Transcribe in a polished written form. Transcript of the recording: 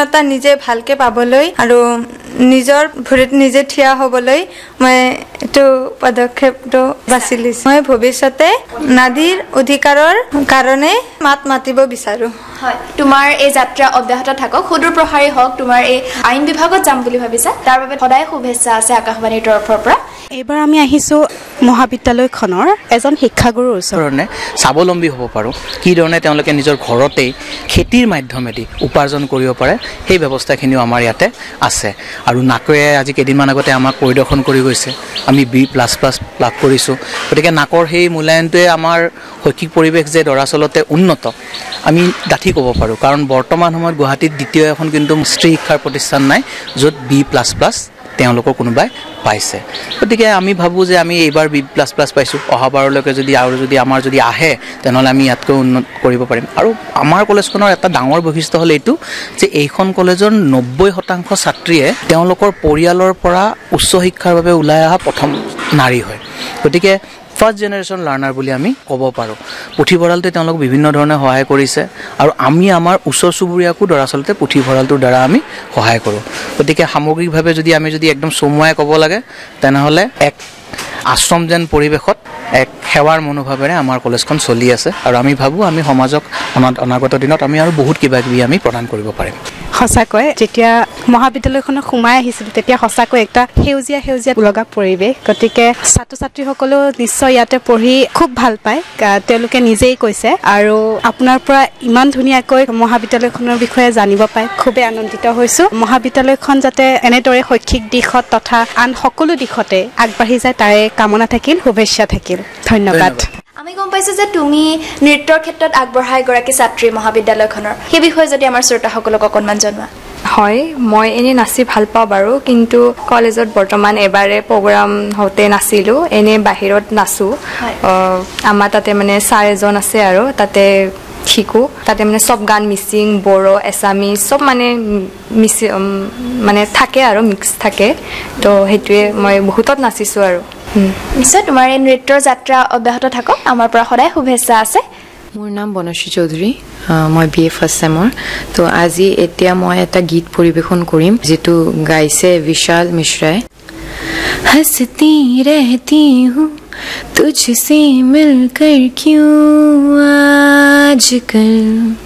স্বাধীনতা নিজে ভালকে পাবলৈ আৰু নিজৰ ভৰিত নিজে থিয়া হ'বলৈ মই এইটো পদক্ষেপটো বাছি লৈছোঁ মই ভৱিষ্যতে নাৰীৰ অধিকাৰৰ কাৰণে মাত মাতিব বিচাৰোঁ হয় তোমাৰ এই যাত্ৰা অব্যাহত থাকক সুদূৰ প্ৰসাৰী হওক তোমাৰ এই আইন বিভাগত যাম বুলি ভাবিছা তাৰ বাবে সদায় শুভেচ্ছা আছে আকাশবাণীৰ তৰফৰ পৰা এইবাৰ আমি আহিছোঁ মহাবিদ্যালয়খনৰ এজন শিক্ষাগুৰুৰ ওচৰত স্বাৱলম্বী হ'ব পাৰোঁ কি ধৰণে তেওঁলোকে নিজৰ ঘৰতেই খেতিৰ মাধ্যমেদি উপাৰ্জন কৰিব পাৰে সেই ব্যৱস্থাখিনিও আমাৰ ইয়াতে আছে আৰু নাকয়ে আজি কেইদিনমান আগতে আমাক পৰিদৰ্শন কৰি গৈছে আমি B++ লাভ কৰিছোঁ গতিকে নাকৰ সেই মূল্যায়নটোৱে আমাৰ শৈক্ষিক পৰিৱেশ যে দৰাচলতে উন্নত আমি ডাঠি ক'ব পাৰোঁ কাৰণ বৰ্তমান সময়ত গুৱাহাটীত দ্বিতীয় এখন কিন্তু স্ত্ৰী শিক্ষাৰ প্ৰতিষ্ঠান নাই য'ত B++ তেওঁলোকৰ কোনোবাই পাইছে গতিকে আমি ভাবোঁ যে আমি এইবাৰ B++ পাইছোঁ অহাবাৰলৈকে যদি আমাৰ যদি আহে তেনেহ'লে আমি ইয়াতকৈ উন্নত কৰিব পাৰিম আৰু আমাৰ কলেজখনৰ এটা ডাঙৰ বৈশিষ্ট্য হ'ল এইটো যে এইখন কলেজৰ 90% ছাত্ৰীয়ে তেওঁলোকৰ পৰিয়ালৰ পৰা উচ্চ শিক্ষাৰ বাবে ওলাই অহা প্ৰথম নাৰী হয় গতিকে ফাৰ্ষ্ট জেনেৰেশ্যন লাৰ্ণাৰ বুলি আমি ক'ব পাৰোঁ পুথিভঁৰালটোৱে তেওঁলোক বিভিন্ন ধৰণে সহায় কৰিছে আৰু আমি আমাৰ ওচৰ চুবুৰীয়াকো দৰাচলতে পুথিভঁৰালটোৰ দ্বাৰা আমি সহায় কৰোঁ গতিকে সামগ্ৰিকভাৱে আমি যদি একদম চমুৱাই ক'ব লাগে তেনেহ'লে এক আশ্ৰম যেন পৰিৱেশত এক সেৱাৰ মনোভাৱেৰে আমাৰ কলেজখন চলি আছে আৰু আমি ভাবোঁ আমি সমাজক অনাগত দিনত আমি আৰু বহুত কিবা কিবি আমি প্ৰদান কৰিব পাৰিম সঁচাকৈ যেতিয়া মহাবিদ্যালয়খনত সোমাই আহিছিলোঁ তেতিয়া সঁচাকৈ একটা সেউজীয়া লগা পৰিৱেশ গতিকে ছাত্ৰ ছাত্ৰীসকলেও নিশ্চয় ইয়াতে পঢ়ি খুব ভাল পায় তেওঁলোকে নিজেই কৈছে আৰু আপোনাৰ পৰা ইমান ধুনীয়াকৈ মহাবিদ্যালয়খনৰ বিষয়ে জানিব পাই খুবেই আনন্দিত হৈছোঁ মহাবিদ্যালয়খন যাতে এনেদৰে শৈক্ষিক দিশত তথা আন সকলো দিশতে আগবাঢ়ি যায় তাৰে কামনা থাকিল শুভেচ্ছা থাকিল ধন্যবাদ আমি গম পাইছোঁ যে তুমি নৃত্যৰ ক্ষেত্ৰত আগবঢ়া এগৰাকী ছাত্ৰী মহাবিদ্যালয়খনৰ সেই বিষয়ে যদি আমাৰ শ্ৰোতাসকলক অকণমান জনোৱা হয় মই এনেই নাচি ভাল পাওঁ বাৰু কিন্তু কলেজত বৰ্তমান এবাৰে প্ৰগ্ৰাম হওঁতে নাছিলোঁ এনেই বাহিৰত নাচোঁ আমাৰ তাতে মানে ছাৰ এজন আছে আৰু তাতে শিকোঁ তাতে মানে চব গান মিচিং বড়ো এছামিজ চব মানে থাকে আৰু মিক্স থাকে তো সেইটোৱে মই বহুতত নাচিছোঁ আৰু নিশ্চয় তোমাৰ এই নৃত্যৰ যাত্ৰা অব্যাহত থাকক আমাৰ পৰা সদায় শুভেচ্ছা আছে মোৰ নাম বনশ্ৰী চৌধুৰী মই BA ফাৰ্ষ্ট চেমৰ তো আজি এতিয়া মই এটা গীত পৰিৱেশন কৰিম যেটো গাইছে বিশাল মিশ্ৰাই हंसती रहती हूँ तुझसे मिलकर क्यों आजकल